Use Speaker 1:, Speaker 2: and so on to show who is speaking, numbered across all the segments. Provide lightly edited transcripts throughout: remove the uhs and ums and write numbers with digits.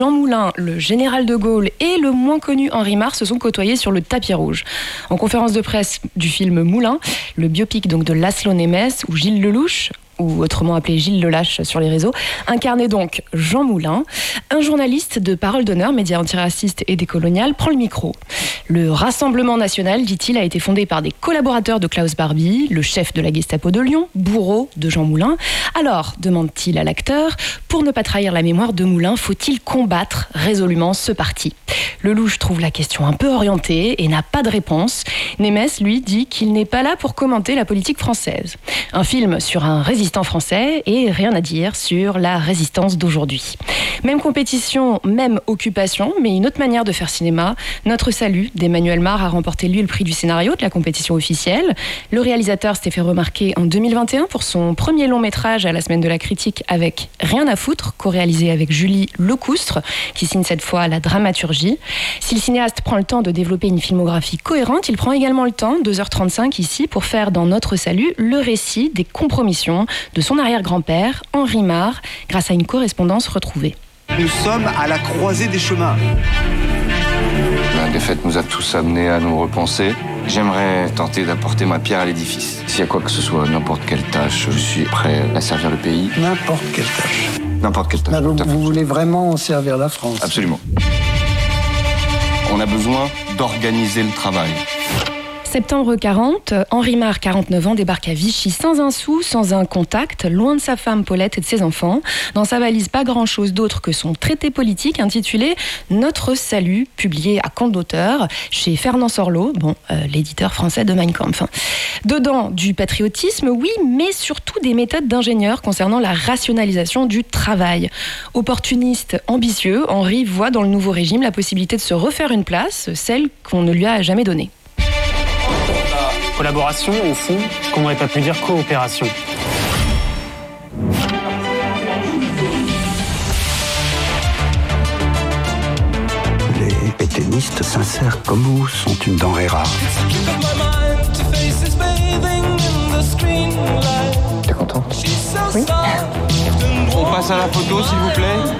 Speaker 1: Jean Moulin, le général de Gaulle et le moins connu Henri Marre se sont côtoyés sur le tapis rouge. En conférence de presse du film Moulin, le biopic donc de Laszlo Nemes, où Gilles Lelouch, ou autrement appelé Gilles Lelache sur les réseaux, incarnait donc Jean Moulin. Un journaliste de Parole d'honneur, média antiraciste et décolonial, prend le micro. Le Rassemblement national, dit-il, a été fondé par des collaborateurs de Klaus Barbie, le chef de la Gestapo de Lyon, bourreau de Jean Moulin. Alors, demande-t-il à l'acteur, pour ne pas trahir la mémoire de Moulin, faut-il combattre résolument ce parti ? Lelouch trouve la question un peu orientée et n'a pas de réponse. Nemes, lui, dit qu'il n'est pas là pour commenter la politique française. Un film sur un résistant français et rien à dire sur la résistance d'aujourd'hui. Même compétition, même occupation, mais une autre manière de faire cinéma. Notre salut d'Emmanuel Marre a remporté lui le prix du scénario de la compétition officielle. Le réalisateur s'était fait remarquer en 2021 pour son premier long métrage à la Semaine de la Critique avec Rien à foutre, co-réalisé avec Julie Lecoustre, qui signe cette fois la dramaturgie. Si le cinéaste prend le temps de développer une filmographie cohérente, il prend également le temps, 2h35 ici, pour faire dans Notre salut le récit des compromissions de son arrière-grand-père, Henri Marre, grâce à une correspondance retrouvée.
Speaker 2: Nous sommes à la croisée des chemins.
Speaker 3: La défaite nous a tous amenés à nous repenser. J'aimerais tenter d'apporter ma pierre à l'édifice. S'il y a quoi que ce soit, n'importe quelle tâche, je suis prêt à servir le pays.
Speaker 4: N'importe quelle tâche.
Speaker 3: N'importe quelle tâche.
Speaker 4: Vous voulez vraiment servir la France ?
Speaker 3: Absolument. On a besoin d'organiser le travail.
Speaker 1: Septembre 40, Henri Marre, 49 ans, débarque à Vichy sans un sou, sans un contact, loin de sa femme Paulette et de ses enfants. Dans sa valise, pas grand-chose d'autre que son traité politique intitulé « Notre salut », publié à compte d'auteur chez Fernand Sorlot, l'éditeur français de Mein Kampf. Dedans, du patriotisme, oui, mais surtout des méthodes d'ingénieur concernant la rationalisation du travail. Opportuniste, ambitieux, Henri voit dans le nouveau régime la possibilité de se refaire une place, celle qu'on ne lui a jamais donnée.
Speaker 5: Collaboration, au fond, qu'on n'aurait pas pu dire coopération.
Speaker 4: Les pétainistes sincères comme vous sont une denrée rare.
Speaker 3: T'es content ?
Speaker 1: Oui.
Speaker 3: On passe à la photo, s'il vous plaît.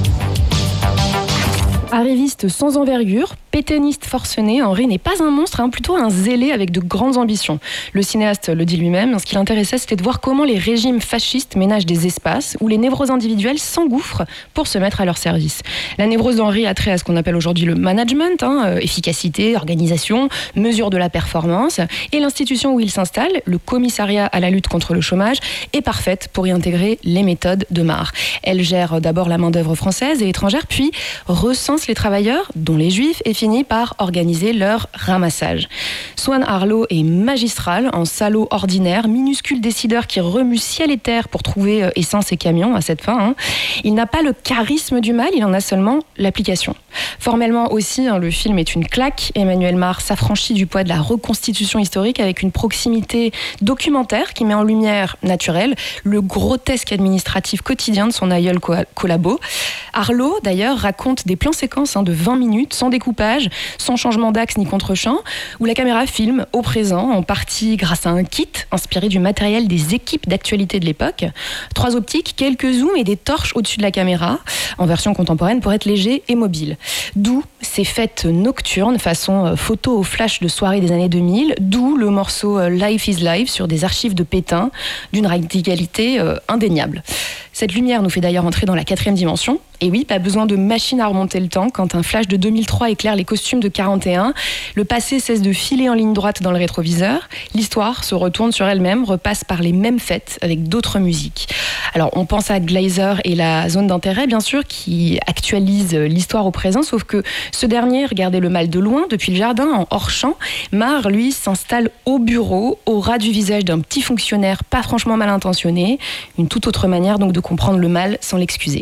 Speaker 1: Arriviste sans envergure, pétainiste forcené, Henri n'est pas un monstre, plutôt un zélé avec de grandes ambitions. Le cinéaste le dit lui-même, ce qui l'intéressait, c'était de voir comment les régimes fascistes ménagent des espaces où les névroses individuelles s'engouffrent pour se mettre à leur service. La névrose d'Henri a trait à ce qu'on appelle aujourd'hui le management, efficacité, organisation, mesure de la performance, et l'institution où il s'installe, le commissariat à la lutte contre le chômage, est parfaite pour y intégrer les méthodes de Marre. Elle gère d'abord la main-d'œuvre française et étrangère, puis recense les travailleurs, dont les juifs, et finit par organiser leur ramassage. Swan Arlo est magistral, en salaud ordinaire, minuscule décideur qui remue ciel et terre pour trouver essence et camions à cette fin. Il n'a pas le charisme du mal, il en a seulement l'application. Formellement aussi, le film est une claque. Emmanuel Marre s'affranchit du poids de la reconstitution historique avec une proximité documentaire qui met en lumière naturelle le grotesque administratif quotidien de son aïeul collabo. Arlo, d'ailleurs, raconte des plans séquences de 20 minutes, sans découpage, sans changement d'axe ni contre-champ, où la caméra filme au présent, en partie grâce à un kit inspiré du matériel des équipes d'actualité de l'époque. 3 optiques, quelques zooms et des torches au-dessus de la caméra, en version contemporaine pour être léger et mobile. D'où ces fêtes nocturnes, façon photo au flash de soirée des années 2000, d'où le morceau Life is Live sur des archives de Pétain, d'une radicalité indéniable. Cette lumière nous fait d'ailleurs entrer dans la 4e dimension. Et oui, pas besoin de machine à remonter le temps. Quand un flash de 2003 éclaire les costumes de 41, le passé cesse de filer en ligne droite dans le rétroviseur. L'histoire se retourne sur elle-même, repasse par les mêmes fêtes avec d'autres musiques. Alors, on pense à Glazer et la zone d'intérêt, bien sûr, qui actualise l'histoire au présent, sauf que ce dernier regardait le mal de loin, depuis le jardin, en hors-champ. Marre, lui, s'installe au bureau, au ras du visage d'un petit fonctionnaire pas franchement mal intentionné. Une toute autre manière, donc, de comprendre le mal sans l'excuser.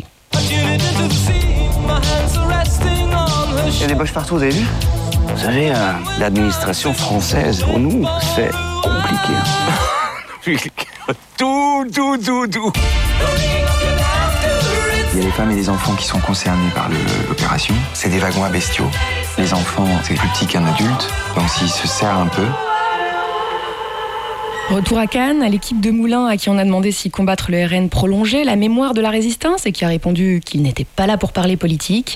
Speaker 2: Il y a des boches partout, vous avez vu ?
Speaker 6: Vous savez, l'administration française, pour nous, c'est compliqué.
Speaker 3: Tout.
Speaker 7: Il y a les femmes et les enfants qui sont concernés par l'opération. C'est des wagons à bestiaux. Les enfants, c'est plus petit qu'un adulte. Donc s'ils se serrent un peu,
Speaker 1: Retour à Cannes, à l'équipe de Moulins à qui on a demandé si combattre le RN prolongeait la mémoire de la résistance et qui a répondu qu'il n'était pas là pour parler politique.